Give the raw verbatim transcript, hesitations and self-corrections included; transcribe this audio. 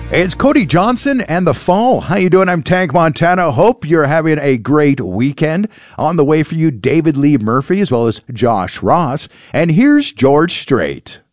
It's Cody Johnson and the Fall. How you doing? I'm Tank Montana. Hope you're having a great weekend. On the way for you, David Lee Murphy as well as Josh Ross. And here's George Strait.